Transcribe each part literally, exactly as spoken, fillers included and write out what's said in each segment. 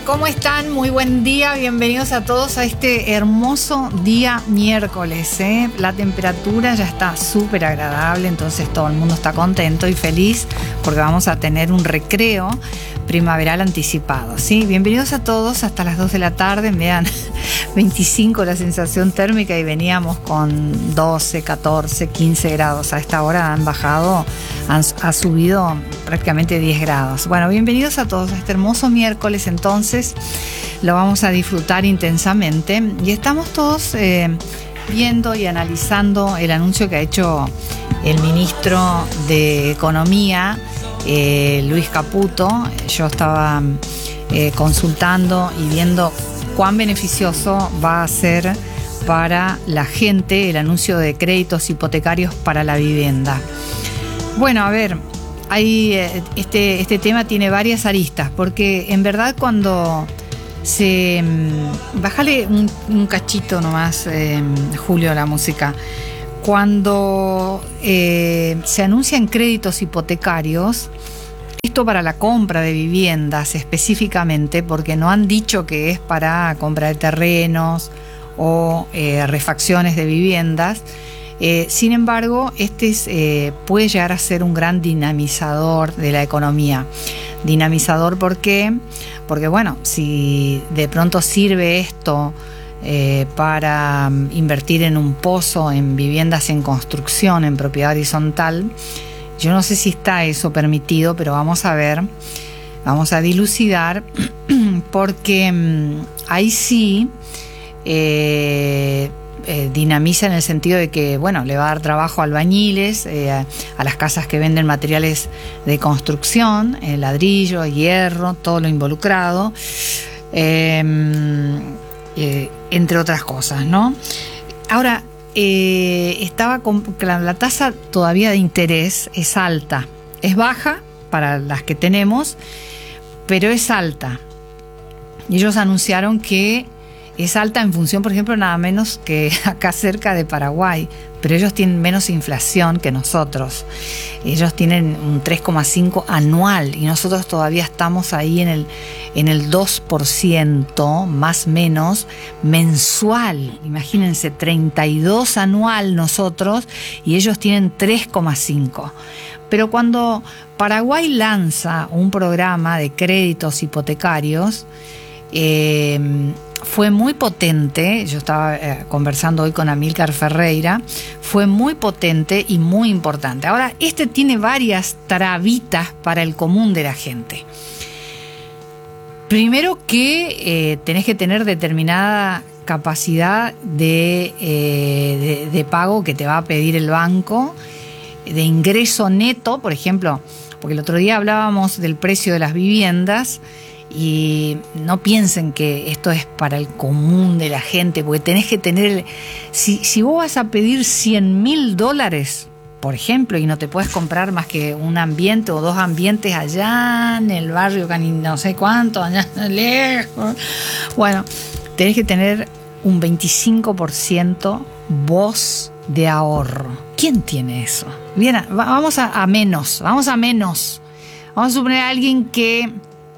¿Cómo están? Muy buen día, bienvenidos a todos a este hermoso día miércoles, ¿eh? La temperatura ya está súper agradable, entonces todo el mundo está contento y feliz porque vamos a tener un recreo primaveral anticipado, ¿sí? Bienvenidos a todos hasta las dos de la tarde, vean, veinticinco la sensación térmica y veníamos con doce, catorce, quince grados. A esta hora han bajado, han, ha subido prácticamente diez grados. Bueno, bienvenidos a todos a este hermoso miércoles, entonces lo vamos a disfrutar intensamente y estamos todos eh, viendo y analizando el anuncio que ha hecho el ministro de Economía, Eh, Luis Caputo. Yo estaba eh, consultando y viendo cuán beneficioso va a ser para la gente el anuncio de créditos hipotecarios para la vivienda. Bueno, a ver, hay, eh, este, este tema tiene varias aristas, porque en verdad cuando se... Bájale un, un cachito nomás, eh, Julio, la música. Cuando eh, se anuncian créditos hipotecarios, esto para la compra de viviendas específicamente, porque no han dicho que es para compra de terrenos o eh, refacciones de viviendas, eh, sin embargo, este es, eh, puede llegar a ser un gran dinamizador de la economía. Dinamizador, ¿por qué? Porque bueno, si de pronto sirve esto Eh, para invertir en un pozo, en viviendas en construcción, en propiedad horizontal, yo no sé si está eso permitido, pero vamos a ver, vamos a dilucidar, porque um, ahí sí eh, eh, dinamiza en el sentido de que, bueno, le va a dar trabajo a albañiles, eh, a, a las casas que venden materiales de construcción, eh, ladrillo, hierro, todo lo involucrado. Eh, Eh, entre otras cosas, ¿no? Ahora, eh, estaba con, la, la tasa todavía de interés es alta, es baja para las que tenemos, pero es alta. Y ellos anunciaron que es alta en función, por ejemplo, nada menos que acá cerca de Paraguay, pero ellos tienen menos inflación que nosotros. Ellos tienen un tres coma cinco anual y nosotros todavía estamos ahí en el, en el dos por ciento, más o menos, mensual. Imagínense, treinta y dos anual nosotros y ellos tienen tres coma cinco. Pero cuando Paraguay lanza un programa de créditos hipotecarios, eh, fue muy potente. Yo estaba eh, conversando hoy con Amílcar Ferreira, fue muy potente y muy importante. Ahora, este tiene varias trabitas para el común de la gente. Primero que eh, tenés que tener determinada capacidad de, eh, de, de pago que te va a pedir el banco, de ingreso neto, por ejemplo, porque el otro día hablábamos del precio de las viviendas. Y no piensen que esto es para el común de la gente, porque tenés que tener, si, si vos vas a pedir cien mil dólares, por ejemplo, y no te puedes comprar más que un ambiente o dos ambientes allá en el barrio, no sé cuánto, allá lejos, bueno, tenés que tener un veinticinco por ciento vos de ahorro. ¿Quién tiene eso? Bien, vamos a, a menos, vamos a menos. Vamos a suponer a alguien que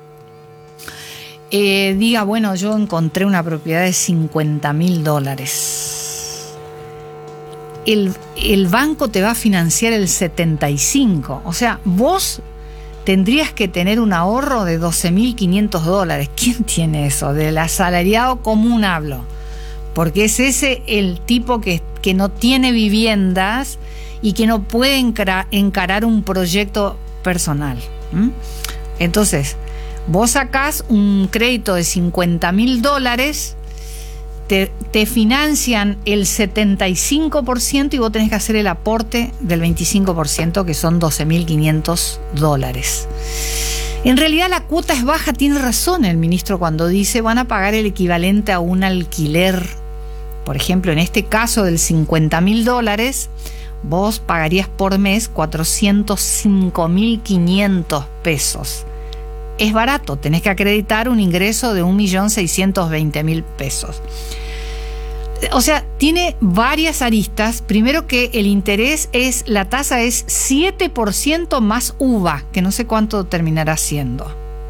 Eh, diga, bueno, yo encontré una propiedad de cincuenta mil dólares. El, el banco te va a financiar el setenta y cinco. O sea, vos tendrías que tener un ahorro de doce mil quinientos dólares. ¿Quién tiene eso? Del asalariado común hablo. Porque es ese el tipo que, que no tiene viviendas y que no puede encarar, encarar un proyecto personal. ¿Mm? Entonces, vos sacás un crédito de cincuenta mil dólares, te, te financian el setenta y cinco por ciento y vos tenés que hacer el aporte del veinticinco por ciento, que son doce mil quinientos dólares. En realidad la cuota es baja, tiene razón el ministro cuando dice van a pagar el equivalente a un alquiler. Por ejemplo, en este caso del cincuenta mil dólares, vos pagarías por mes cuatrocientos cinco mil quinientos pesos. Es barato, tenés que acreditar un ingreso de un millón seiscientos veinte mil pesos. O sea, tiene varias aristas. Primero que el interés es, la tasa es siete por ciento más U V A, que no sé cuánto terminará siendo.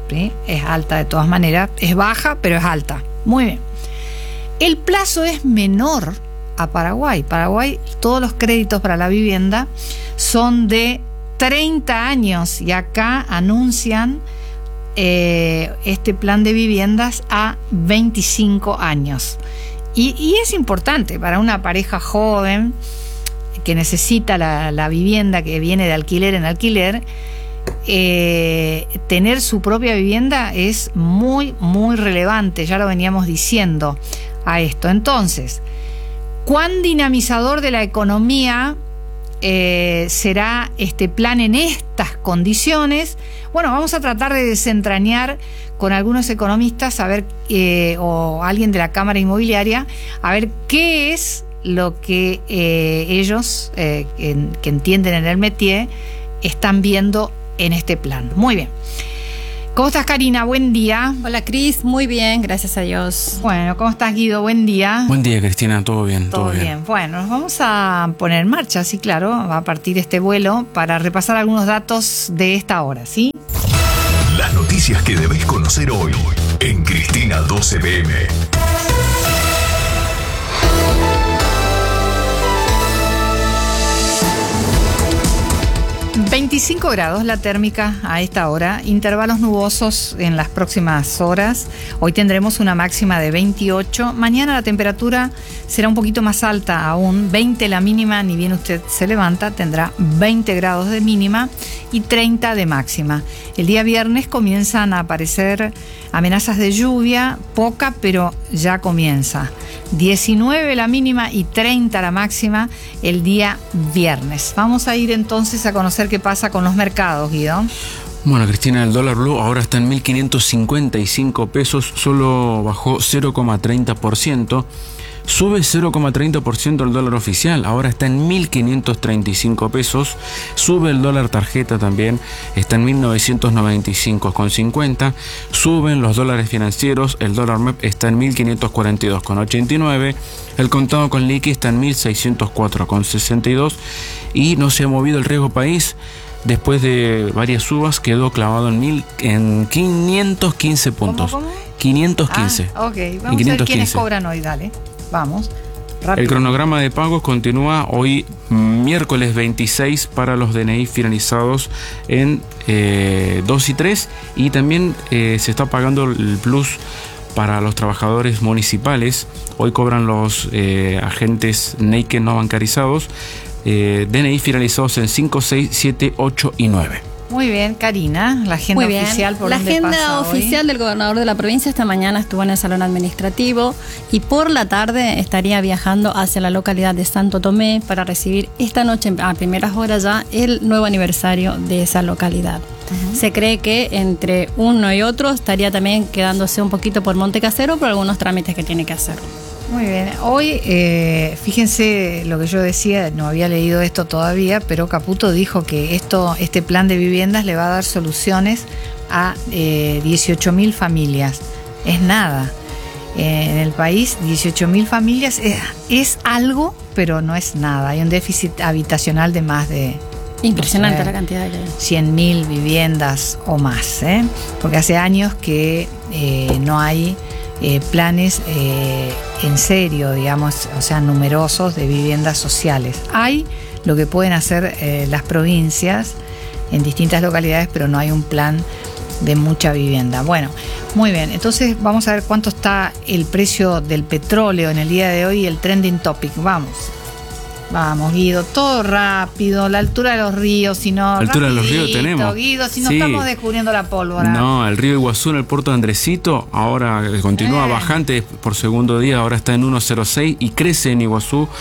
¿sí? Es alta de todas maneras, es baja, pero es alta. Muy bien. El plazo es menor a Paraguay. Paraguay, todos los créditos para la vivienda son de treinta años y acá anuncian eh, este plan de viviendas a veinticinco años. Y, y es importante para una pareja joven que necesita la, la vivienda, que viene de alquiler en alquiler, eh, tener su propia vivienda es muy, muy relevante. Ya lo veníamos diciendo a esto. Entonces, ¿cuán dinamizador de la economía eh, será este plan en estas condiciones? Bueno, vamos a tratar de desentrañar con algunos economistas, a ver, eh, o alguien de la Cámara Inmobiliaria, a ver qué es lo que eh, ellos, eh, que, que entienden en el métier, están viendo en este plan. Muy bien. ¿Cómo estás, Karina? Buen día. Hola, Cris. Muy bien, gracias a Dios. Bueno, ¿cómo estás, Guido? Buen día. Buen día, Cristina. Todo bien. Todo, todo bien. bien. Bueno, nos vamos a poner en marcha, sí, claro, va a partir este vuelo para repasar algunos datos de esta hora, ¿sí? Las noticias que debés conocer hoy en Cristina doce P M. veinticinco grados la térmica a esta hora, intervalos nubosos en las próximas horas. Hoy tendremos una máxima de veintiocho. Mañana la temperatura será un poquito más alta aún, veinte la mínima, ni bien usted se levanta, tendrá veinte grados de mínima y treinta de máxima. El día viernes comienzan a aparecer amenazas de lluvia, poca, pero ya comienza. diecinueve la mínima y treinta la máxima el día viernes. Vamos a ir entonces a conocer qué pasa con los mercados, Guido. Bueno, Cristina, el dólar blue ahora está en mil quinientos cincuenta y cinco pesos, solo bajó cero coma treinta por ciento. Sube cero coma treinta por ciento el dólar oficial, ahora está en mil quinientos treinta y cinco pesos. Sube el dólar tarjeta también, está en mil novecientos noventa y cinco con cincuenta. Suben los dólares financieros, el dólar M E P está en mil quinientos cuarenta y dos con ochenta y nueve. El contado con liqui está en mil seiscientos cuatro con sesenta y dos. Y no se ha movido el riesgo país. Después de varias subas, quedó clavado en, mil, en quinientos quince puntos. ¿Cómo, cómo? quinientos quince. Ah, ok, vamos a ver quiénes cobran hoy, dale. Vamos. Rápido. El cronograma de pagos continúa hoy miércoles veintiséis para los D N I finalizados en eh, dos y tres, y también eh, se está pagando el plus para los trabajadores municipales. Hoy cobran los eh, agentes N E I C no bancarizados, eh, D N I finalizados en cinco, seis, siete, ocho y nueve. Muy bien, Karina, la agenda Muy bien. oficial por La dónde agenda pasa oficial hoy. del gobernador de la provincia esta mañana estuvo en el salón administrativo y por la tarde estaría viajando hacia la localidad de Santo Tomé para recibir esta noche a primeras horas ya el nuevo aniversario de esa localidad. Uh-huh. Se cree que entre uno y otro estaría también quedándose un poquito por Montecasero por algunos trámites que tiene que hacer. Muy bien, hoy eh, fíjense lo que yo decía, no había leído esto todavía, pero Caputo dijo que esto, este plan de viviendas le va a dar soluciones a eh, dieciocho mil familias. Es nada. Eh, en el país, dieciocho mil familias es, es algo, pero no es nada. Hay un déficit habitacional de más de... Impresionante no sé, la cantidad que hay. cien mil viviendas o más, ¿eh? Porque hace años que eh, no hay... Eh, planes eh, en serio, digamos, o sea, numerosos de viviendas sociales. Hay lo que pueden hacer eh, las provincias en distintas localidades, pero no hay un plan de mucha vivienda. Bueno, muy bien, entonces vamos a ver cuánto está el precio del petróleo en el día de hoy, el trending topic. Vamos. Vamos, Guido, todo rápido, la altura de los ríos, si no... La altura de los ríos tenemos. Guido, si no sí. estamos descubriendo la pólvora. No, el río Iguazú en el puerto de Andresito ahora continúa eh. bajante por segundo día, ahora está en uno coma cero seis y crece en Iguazú